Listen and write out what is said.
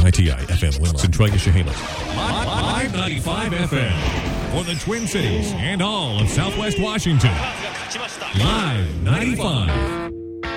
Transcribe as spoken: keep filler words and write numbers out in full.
I T I F M Wilmot, Centralia, Chehalis. Live ninety-five F M for the Twin Cities and all of Southwest Washington. Live ninety-five.